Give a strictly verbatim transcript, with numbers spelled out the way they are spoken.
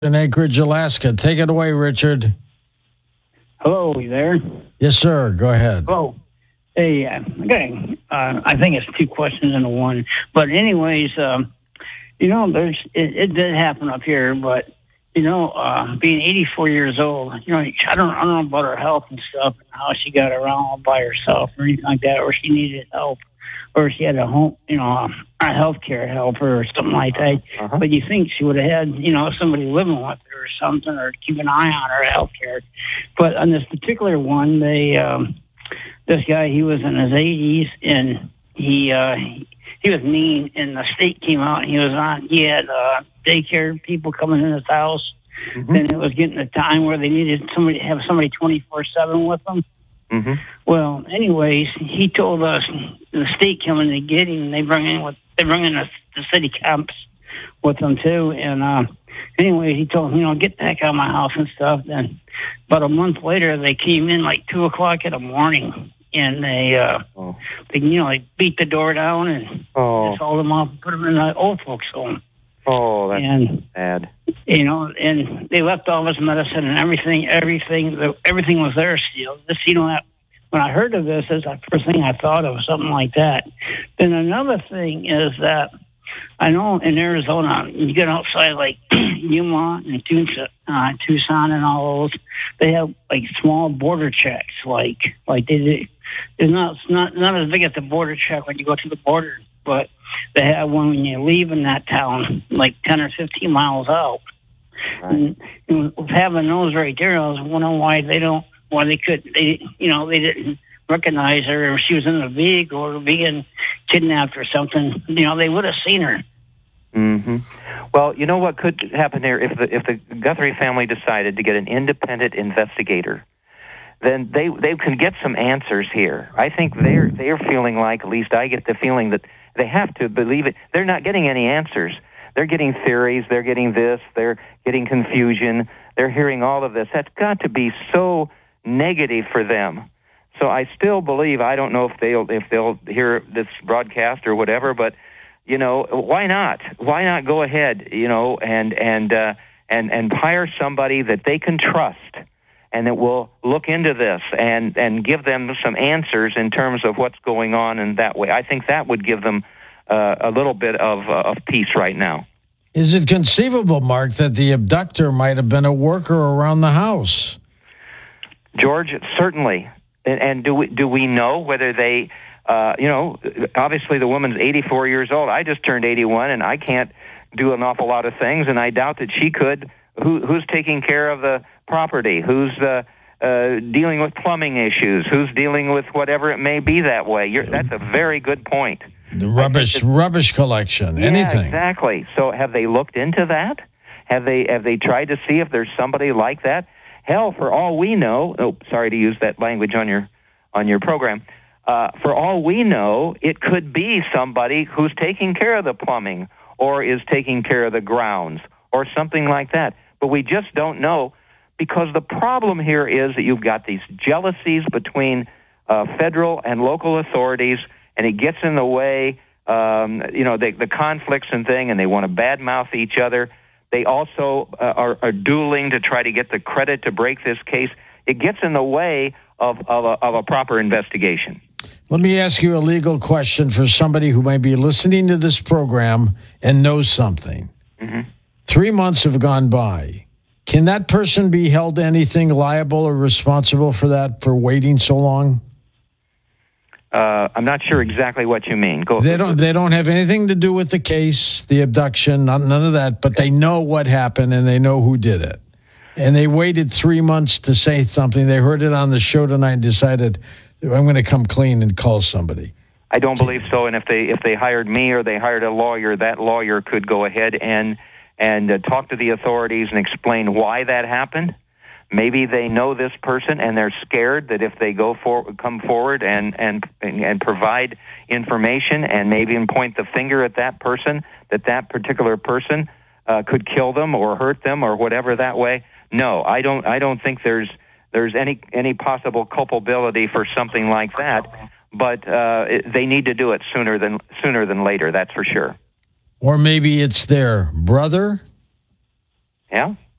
In Anchorage, Alaska. Take it away, Richard. Hello, you there? Yes, sir. Go ahead. Hello. Hey, uh, okay. Uh, I think it's two questions into one. But anyways, um, you know, there's it, it did happen up here, but you know, uh, being eighty-four years old, you know, I don't, I don't know about her health and stuff, and how she got around all by herself or anything like that, or she needed help, or she had a home, you know, a healthcare helper or something like that. Uh-huh. But you think she would have had, you know, somebody living with her or something, or keep an eye on her healthcare. But on this particular one, they, um, this guy, he was in his eighties, and he, uh, he was mean, and the state came out, and he was on, he had, uh, daycare people coming in his house, Mm-hmm. and it was getting a time where they needed somebody to have somebody twenty-four seven with them. Mm-hmm. Well, anyways, he told us the state coming to get him, and they bring in with, they bring in the, the city cops with them too, and, uh, anyway, he told him, you know, get the heck out of my house and stuff. Then about a month later, they came in like two o'clock in the morning, and they, uh, Oh. they, you know, they beat the door down and Oh. just hauled them off and put them in the old folks' home. Oh, that's And, bad. you know, and they left all his medicine and everything, everything, everything was there still. This, you know, that, when I heard of this, that's the first thing I thought of, something like that. Then another thing is that I know in Arizona, you get outside like Yuma and Tucson, uh, Tucson and all those, they have like small border checks, like like they did. It's not it's not not as big as the border check when you go to the border, but they have one when you leave in that town, like ten or fifteen miles out. Right. And, and having those right there, I was wondering why they don't, why they could, they you know they didn't recognize her, or she was in a vehicle or being kidnapped or something. You know, they would have seen her. Mm-hmm. Well, you know what could happen there if the if the Guthrie family decided to get an independent investigator, then they they can get some answers here. I think they're they're feeling like, at least I get the feeling that they have to believe it. They're not getting any answers. They're getting theories. They're getting this. They're getting confusion. They're hearing all of this. That's got to be so negative for them. So I still believe, I don't know if they'll if they'll hear this broadcast or whatever, but you know, why not? Why not go ahead, you know, and and uh, and and hire somebody that they can trust, and that will look into this and and give them some answers in terms of what's going on in that way. I think that would give them uh, a little bit of uh, of peace right now. Is it conceivable, Mark, that the abductor might have been a worker around the house? George, certainly. And, and do we do we know whether they, uh, you know, obviously the woman's eighty-four years old. I just turned eighty-one, and I can't do an awful lot of things, and I doubt that she could. Who, who's taking care of the property? Who's uh, uh, dealing with plumbing issues? Who's dealing with whatever it may be that way? You're, that's a very good point. The rubbish, rubbish collection, yeah, anything. Exactly. So have they looked into that? Have they have they tried to see if there's somebody like that? Hell, for all we know, oh, sorry to use that language on your on your program. Uh, for all we know, it could be somebody who's taking care of the plumbing or is taking care of the grounds or something like that. But we just don't know, because the problem here is that you've got these jealousies between uh, federal and local authorities, and it gets in the way, um, you know, the, the conflicts and thing, and they want to badmouth each other. They also uh, are, are dueling to try to get the credit to break this case. It gets in the way of, of, a, of a proper investigation. Let me ask you a legal question for somebody who may be listening to this program and knows something. Mm-hmm. Three months have gone by. Can that person be held to anything liable or responsible for that, for waiting so long? Uh, I'm not sure exactly what you mean. Go. They don't. They don't have anything to do with the case, the abduction, not, none of that. But they know what happened and they know who did it. And they waited three months to say something. They heard it on the show tonight and decided, I'm going to come clean and call somebody. I don't believe so. And if they if they hired me or they hired a lawyer, that lawyer could go ahead and and uh, talk to the authorities and explain why that happened. Maybe they know this person and they're scared that if they go for, come forward and, and and provide information and maybe point the finger at that person, that that particular person uh, could kill them or hurt them or whatever that way. No, I don't. I don't think there's there's any any possible culpability for something like that. But uh, it, they need to do it sooner than sooner than later. That's for sure. Or maybe it's their brother. Yeah.